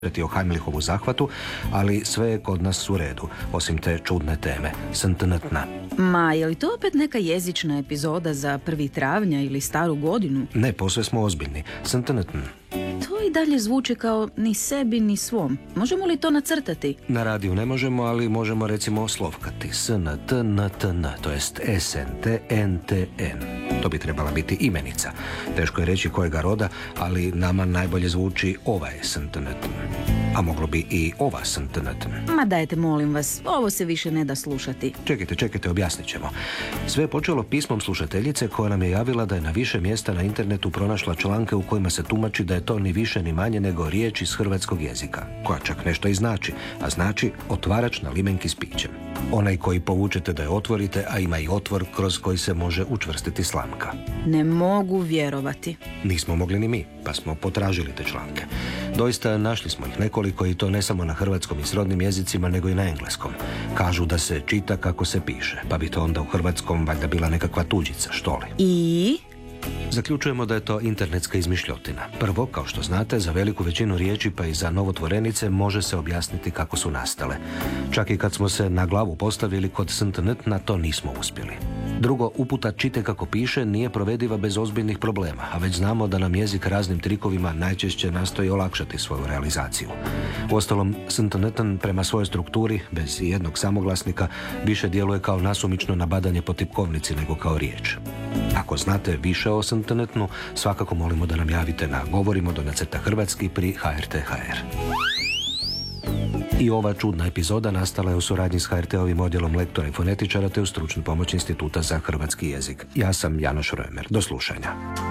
o Heimlichovu zahvatu, ali sve je kod nas u redu, osim te čudne teme, sntntna. Ma, je li to opet neka jezična epizoda za 1. travnja ili staru godinu? Ne, posve smo ozbiljni, sntntn. To i dalje zvuči kao ni sebi ni svom. Možemo li to nacrtati? Na radiju ne možemo, ali možemo recimo slovkati. SNTNTN, to jest SNTNTN. To bi trebala biti imenica. Teško je reći kojega roda, ali nama najbolje zvuči ovaj sntntn. A moglo bi i ova sntntn. Ma dajte, molim vas, ovo se više ne da slušati. Čekajte, objasnit ćemo. Sve je počelo pismom slušateljice koja nam je javila da je na više mjesta na internetu pronašla članke u kojima se tumači da je to ni više ni manje nego riječ iz hrvatskog jezika, koja čak nešto i znači, a znači otvarač na limenki s pićem. Onaj koji povučete da je otvorite, a ima i otvor kroz koji se može učvrstiti slamka. Ne mogu vjerovati. Nismo mogli ni mi, pa smo potražili te članke. Doista našli smo ih nekoliko i to ne samo na hrvatskom i srodnim jezicima, nego i na engleskom. Kažu da se čita kako se piše, pa bi to onda u hrvatskom valjda bila nekakva tuđica, što li? I? Zaključujemo da je to internetska izmišljotina. Prvo, kao što znate, za veliku većinu riječi pa i za novotvorenice može se objasniti kako su nastale. Čak i kad smo se na glavu postavili kod sntntna, to nismo uspjeli. Drugo, uputa čite kako piše nije provediva bez ozbiljnih problema, a već znamo da nam jezik raznim trikovima najčešće nastoji olakšati svoju realizaciju. Uostalom, sntntn prema svojoj strukturi, bez jednog samoglasnika, više djeluje kao nasumično nabadanje po tipkovnici nego kao riječ. Ako znate više o sntntnu, svakako molimo da nam javite na govorimo_hrvatski pri HRT.hr. I ova čudna epizoda nastala je u suradnji s HRT-ovim odjelom lektora i fonetičara te u stručnu pomoć Instituta za hrvatski jezik. Ja sam Janoš Römer. Do slušanja.